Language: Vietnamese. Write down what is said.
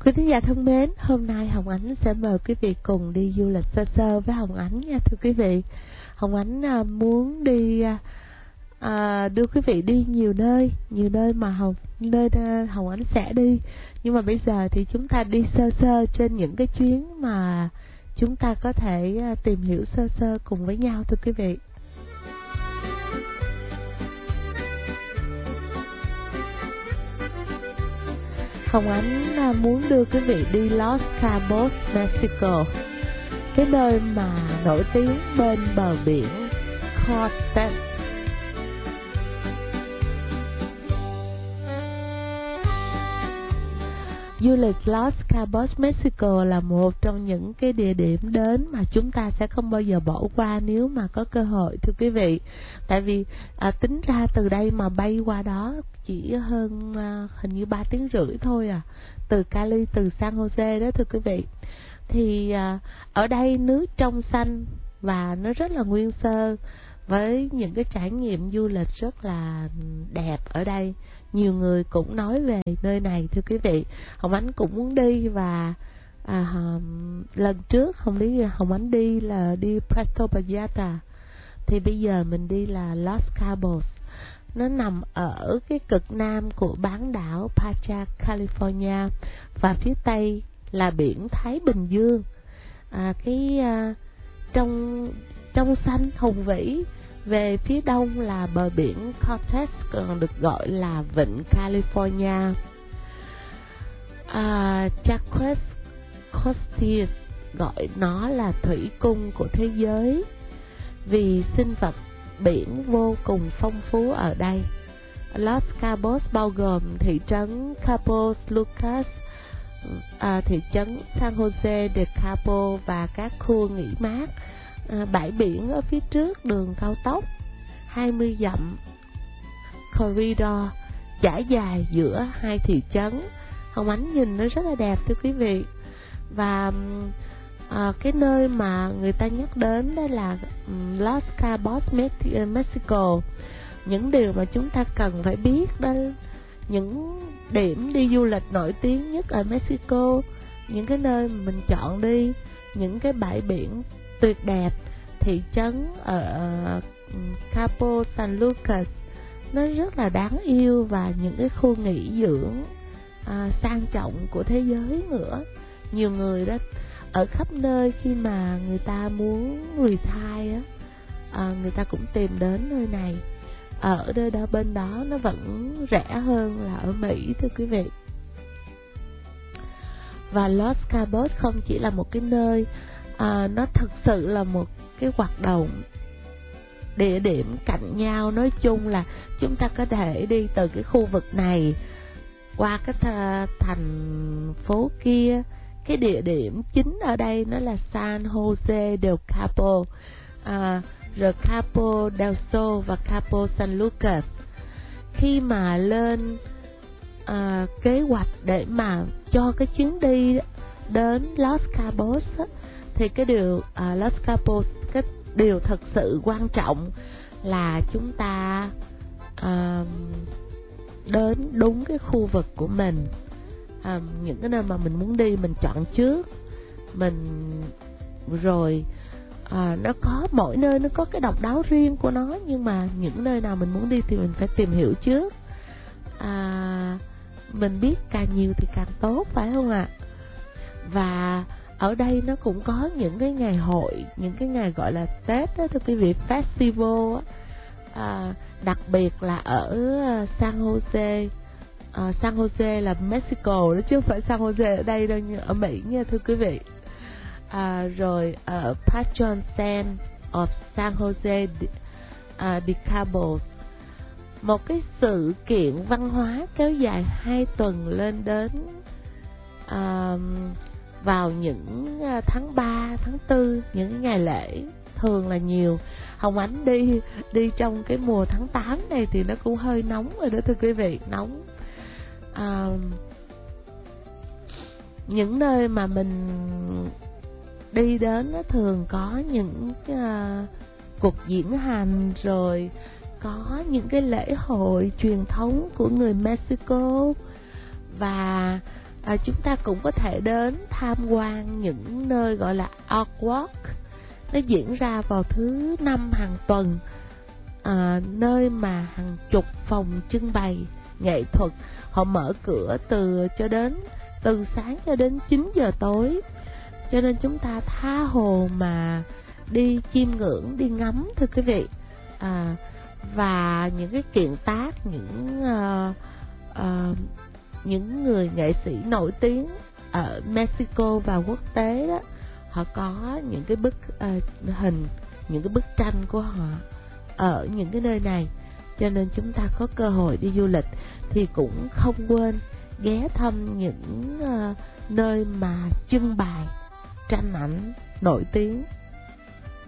Quý thính giả thân mến, hôm nay Hồng Ánh sẽ mời quý vị cùng đi du lịch sơ sơ với Hồng Ánh nha thưa quý vị. Hồng Ánh muốn đi đưa quý vị đi nhiều nơi mà Hồng Ánh sẽ đi. Nhưng mà bây giờ thì chúng ta đi sơ sơ trên những cái chuyến mà chúng ta có thể tìm hiểu sơ sơ cùng với nhau thưa quý vị. Hồng Ánh muốn đưa quý vị đi Los Cabos, Mexico, cái nơi mà nổi tiếng bên bờ biển Cortez. Du lịch Los Cabos, Mexico là một trong những cái địa điểm đến mà chúng ta sẽ không bao giờ bỏ qua nếu mà có cơ hội thưa quý vị. Tại vì tính ra từ đây mà bay qua đó chỉ hơn hình như 3 tiếng rưỡi thôi từ Cali, từ San Jose đó thưa quý vị. Thì ở đây nước trong xanh và nó rất là nguyên sơ, với những cái trải nghiệm du lịch rất là đẹp ở đây. Nhiều người cũng nói về nơi này thưa quý vị. Hồng Ánh cũng muốn đi và lần trước Hồng Ánh đi là đi Puerto Vallarta, thì bây giờ mình đi là Los Cabos. Nó nằm ở cái cực nam của bán đảo Baja California và phía tây là biển Thái Bình Dương. Trong xanh hùng vĩ. Về phía đông là bờ biển Cortez, còn được gọi là Vịnh California. Jacques Cousteau gọi nó là thủy cung của thế giới vì sinh vật biển vô cùng phong phú ở đây. Los Cabos bao gồm thị trấn Cabo Lucas, thị trấn San Jose de Cabo và các khu nghỉ mát. Bãi biển ở phía trước, đường cao tốc 20 dặm corridor trải dài giữa hai thị trấn. Hồng Ánh nhìn nó rất là đẹp thưa quý vị. Và cái nơi mà người ta nhắc đến đó là Los Cabos, Mexico. Những điều mà chúng ta cần phải biết đó, những điểm đi du lịch nổi tiếng nhất ở Mexico, những cái nơi mà mình chọn đi, những cái bãi biển tuyệt đẹp, thị trấn ở Cabo San Lucas nó rất là đáng yêu, và những cái khu nghỉ dưỡng sang trọng của thế giới nữa. Nhiều người đó ở khắp nơi khi mà người ta muốn retire người ta cũng tìm đến nơi này. Ở nơi đó, bên đó nó vẫn rẻ hơn là ở Mỹ thưa quý vị. Và Los Cabos không chỉ là một cái nơi, nó thực sự là một cái hoạt động địa điểm cạnh nhau. Nói chung là chúng ta có thể đi từ cái khu vực này qua cái thành phố kia. Cái địa điểm chính ở đây nó là San Jose del Cabo, rồi Cabo del Sol và Cabo San Lucas. Khi mà lên kế hoạch để mà cho cái chuyến đi đến Los Cabos thì cái điều Los Cabos, cái điều thật sự quan trọng là chúng ta đến đúng cái khu vực của mình. Những cái nơi mà mình muốn đi mình chọn trước, rồi nó có, mỗi nơi nó có cái độc đáo riêng của nó, nhưng mà những nơi nào mình muốn đi thì mình phải tìm hiểu trước. Mình biết càng nhiều thì càng tốt, phải không ạ? Và ở đây nó cũng có những cái ngày hội, những cái ngày gọi là Tết đó thưa quý vị, festival đặc biệt là ở San Jose. San Jose là Mexico đó, chứ không phải San Jose ở đây đâu, như ở Mỹ nha thưa quý vị. Rồi ở Patron San of San Jose de Cabo, một cái sự kiện văn hóa kéo dài 2 tuần lên đến vào những tháng 3, tháng 4, những ngày lễ thường là nhiều. Hồng Ánh đi trong cái mùa tháng 8 này thì nó cũng hơi nóng rồi đó thưa quý vị, nóng. Những nơi mà mình đi đến nó thường có những cuộc diễn hành, rồi có những cái lễ hội truyền thống của người Mexico, và Chúng ta cũng có thể đến tham quan những nơi gọi là Art Walk. Nó diễn ra vào thứ 5 hàng tuần, nơi mà hàng chục phòng trưng bày nghệ thuật. Họ mở cửa từ sáng cho đến 9 giờ tối, cho nên chúng ta tha hồ mà đi chiêm ngưỡng, đi ngắm thưa quý vị. Và những cái kiện tác, những người nghệ sĩ nổi tiếng ở Mexico và quốc tế đó, họ có những cái bức hình, những cái bức tranh của họ ở những cái nơi này. Cho nên chúng ta có cơ hội đi du lịch thì cũng không quên ghé thăm những nơi mà trưng bày tranh ảnh nổi tiếng.